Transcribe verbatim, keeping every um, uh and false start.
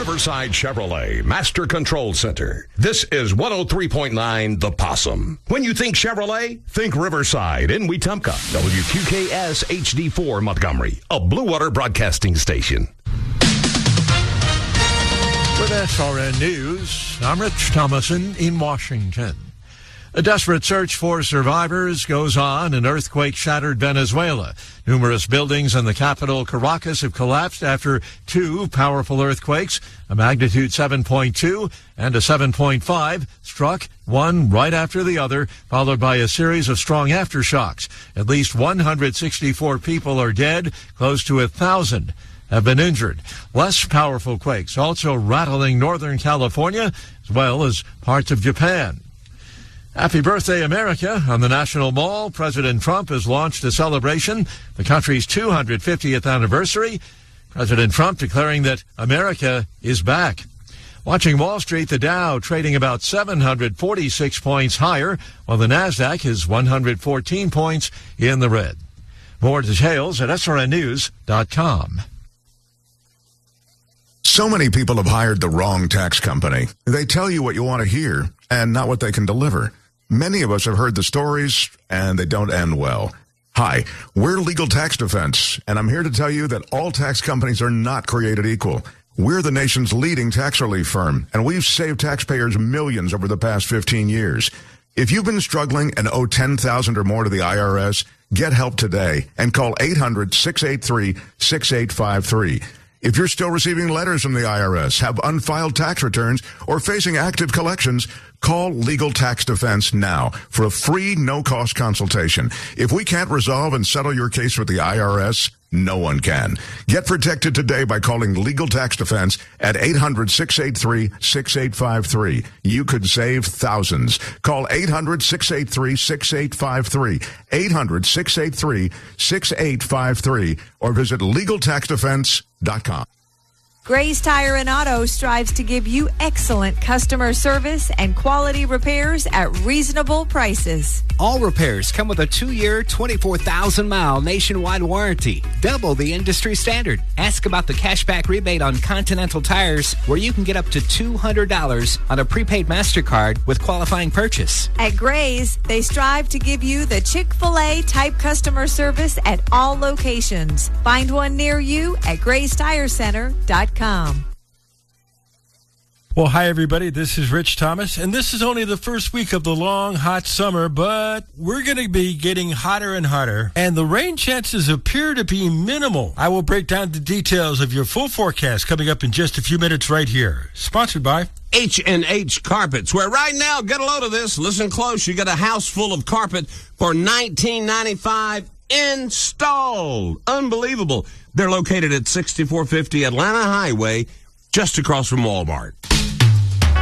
Riverside Chevrolet Master Control Center. This is one oh three point nine The Possum. When you think Chevrolet, think Riverside in Wetumpka. W Q K S H D four Montgomery, a Blue Water Broadcasting station. With S R N News, I'm Rich Thomason in Washington. A desperate search for survivors goes on in earthquake-shattered Venezuela. Numerous buildings in the capital, Caracas, have collapsed after two powerful earthquakes, a magnitude seven point two and a seven point five, struck one right after the other, followed by a series of strong aftershocks. At least one hundred sixty-four people are dead, close to a thousand have been injured. Less powerful quakes also rattling Northern California, as well as parts of Japan. Happy birthday, America. On the National Mall, President Trump has launched a celebration, the country's two hundred fiftieth anniversary. President Trump declaring that America is back. Watching Wall Street, the Dow trading about seven hundred forty-six points higher, while the NASDAQ is one hundred fourteen points in the red. More details at S R N news dot com. So many people have hired the wrong tax company. They tell you what you want to hear and not what they can deliver. Many of us have heard the stories, and they don't end well. Hi, we're Legal Tax Defense, and I'm here to tell you that all tax companies are not created equal. We're the nation's leading tax relief firm, and we've saved taxpayers millions over the past fifteen years. If you've been struggling and owe ten thousand dollars or more to the I R S, get help today and call eight hundred, six eight three, six eight five three. If you're still receiving letters from the I R S, have unfiled tax returns, or facing active collections, call Legal Tax Defense now for a free, no-cost consultation. If we can't resolve and settle your case with the I R S, no one can. Get protected today by calling Legal Tax Defense at eight hundred, six eight three, six eight five three. You could save thousands. Call eight hundred, six eight three, six eight five three, eight hundred, six eight three, six eight five three, or visit legal tax defense dot com. Gray's Tire and Auto strives to give you excellent customer service and quality repairs at reasonable prices. All repairs come with a two-year, twenty-four thousand mile nationwide warranty, double the industry standard. Ask about the cashback rebate on Continental tires, where you can get up to two hundred dollars on a prepaid MasterCard with qualifying purchase. At Gray's, they strive to give you the Chick-fil-A type customer service at all locations. Find one near you at grays tire center dot com. Well, hi, everybody. This is Rich Thomas, and this is only the first week of the long, hot summer, but we're going to be getting hotter and hotter, and the rain chances appear to be minimal. I will break down the details of your full forecast coming up in just a few minutes right here. Sponsored by H and H Carpets, where right now, get a load of this, listen close, you got a house full of carpet for nineteen ninety-five dollars installed. Unbelievable. They're located at sixty-four fifty Atlanta Highway, just across from Walmart.